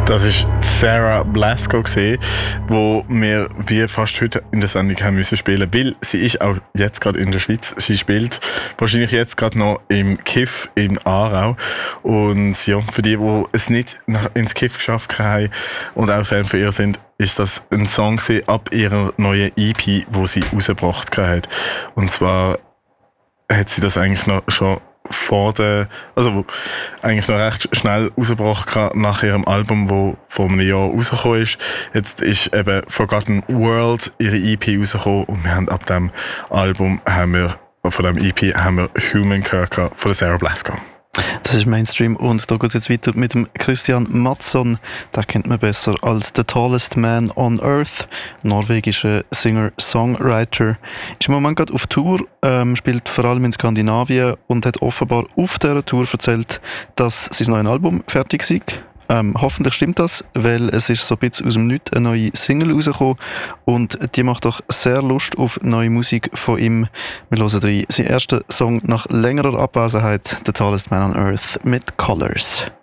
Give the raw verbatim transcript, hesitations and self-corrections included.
Das war Sarah Blasko, die wir wie fast heute in der Sendung haben müssen spielen, weil sie ist auch jetzt gerade in der Schweiz. Sie spielt wahrscheinlich jetzt gerade noch im Kiff in Aarau. Und ja, für die, die es nicht ins Kiff geschafft haben und auch Fan von ihr sind, ist das ein Song ab ihrer neuen E P, die sie rausgebracht hat. Und zwar hat sie das eigentlich noch schon vor der, also eigentlich noch recht schnell rausgebracht nach ihrem Album, das vor einem Jahr rausgekommen ist. Jetzt ist eben Forgotten World ihre E P rausgekommen und wir haben ab dem Album, haben wir, von dem E P, haben wir Human Kirker von der Sarah Blasko. Das ist Mainstream und da geht es jetzt weiter mit dem Christian Mattsson. Den kennt man besser als The Tallest Man on Earth, norwegischer Singer-Songwriter. Ist im Moment gerade auf Tour, ähm, spielt vor allem in Skandinavien und hat offenbar auf dieser Tour erzählt, dass sein neues Album fertig sei. Ähm, hoffentlich stimmt das, weil es ist so ein bisschen aus dem Nichts eine neue Single rausgekommen und die macht doch sehr Lust auf neue Musik von ihm. Wir hören rein. Sein erster Song nach längerer Abwesenheit, The Tallest Man on Earth mit Colors.